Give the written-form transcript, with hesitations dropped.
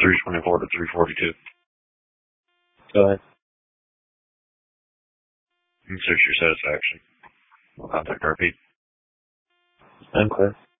324 to 342. Go ahead. And search your satisfaction. Contact RP. I'm clear.